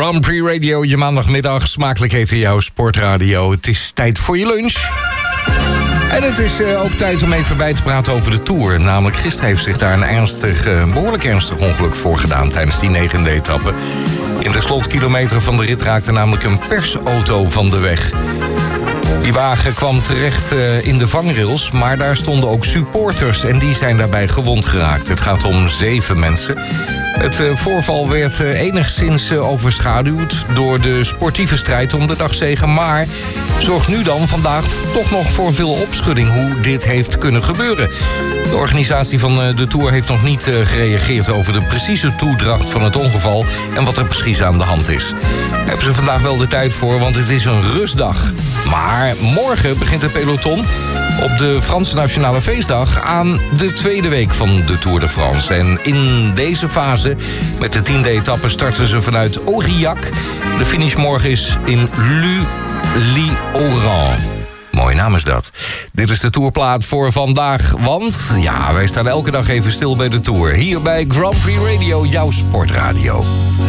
Grand Prix Radio, je maandagmiddag. Smakelijk eten jouw sportradio. Het is tijd voor je lunch. En het is ook tijd om even bij te praten over de Tour. Namelijk gisteren heeft zich daar een behoorlijk ernstig ongeluk voorgedaan tijdens die 9e etappe. In de slotkilometer van de rit raakte namelijk een persauto van de weg. Die wagen kwam terecht in de vangrails, maar daar stonden ook supporters en die zijn daarbij gewond geraakt. Het gaat om 7 mensen. Het voorval werd enigszins overschaduwd door de sportieve strijd om de dagzege, maar zorgt nu dan vandaag toch nog voor veel opschudding hoe dit heeft kunnen gebeuren. De organisatie van de Tour heeft nog niet gereageerd over de precieze toedracht van het ongeval en wat er precies aan de hand is. Daar hebben ze vandaag wel de tijd voor, want het is een rustdag. Maar morgen begint het peloton op de Franse Nationale Feestdag aan de tweede week van de Tour de France. En in deze fase, met de 10e etappe, starten ze vanuit Aurillac. De finish morgen is in L'Isle-Oran. Mooie naam is dat. Dit is de Tourplaat voor vandaag, want ja, wij staan elke dag even stil bij de Tour. Hier bij Grand Prix Radio, jouw sportradio.